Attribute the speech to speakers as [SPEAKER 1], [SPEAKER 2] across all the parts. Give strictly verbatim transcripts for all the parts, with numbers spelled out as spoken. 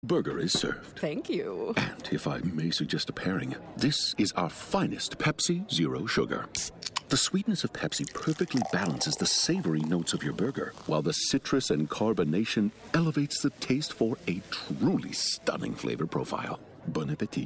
[SPEAKER 1] Burger is served.
[SPEAKER 2] Thank you.
[SPEAKER 1] And if I may suggest a pairing, this is our finest Pepsi Zero Sugar. The sweetness of Pepsi perfectly balances the savory notes of your burger, while the citrus and carbonation elevates the taste for a truly stunning flavor profile. Bon appetit.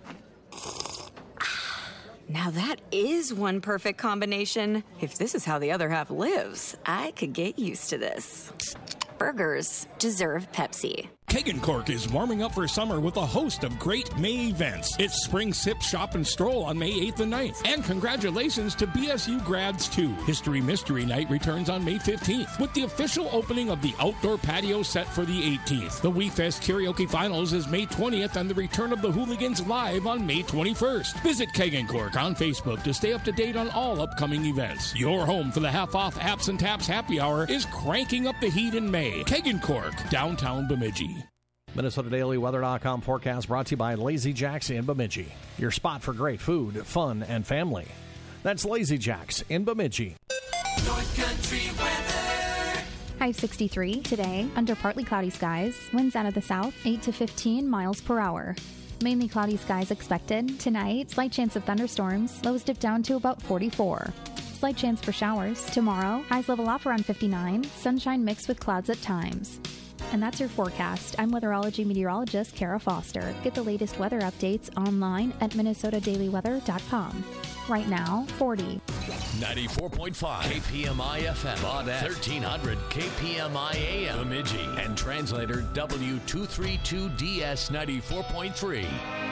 [SPEAKER 2] Now that is one perfect combination. If this is how the other half lives, I could get used to this. Burgers deserve Pepsi.
[SPEAKER 3] Kagenkork is warming up for summer with a host of great May events. It's Spring Sip, Shop, and Stroll on May eighth and ninth. And congratulations to B S U grads, too. History Mystery Night returns on May fifteenth with the official opening of the outdoor patio set for the eighteenth. The WeFest Karaoke Finals is May twentieth and the return of the Hooligans live on May twenty-first. Visit Kagenkork on Facebook to stay up to date on all upcoming events. Your home for the half-off Apps and Taps Happy Hour is cranking up the heat in May. Kagenkork, downtown Bemidji.
[SPEAKER 4] Minnesota Daily Weather dot com forecast brought to you by Lazy Jacks in Bemidji. Your spot for great food, fun, and family. That's Lazy Jacks in Bemidji.
[SPEAKER 5] North Country weather.
[SPEAKER 6] High sixty-three today, under partly cloudy skies. Winds out of the south, eight to fifteen miles per hour. Mainly cloudy skies expected. Tonight, slight chance of thunderstorms. Lows dip down to about forty-four. Slight chance for showers. Tomorrow, highs level off around fifty-nine. Sunshine mixed with clouds at times. And that's your forecast. I'm weatherology meteorologist Kara Foster. Get the latest weather updates online at Minnesota Daily Weather dot com. Right now, forty.
[SPEAKER 7] ninety-four point five K P M I F M on thirteen hundred K P M I A M Bemidji and translator W two thirty-two D S ninety-four point three.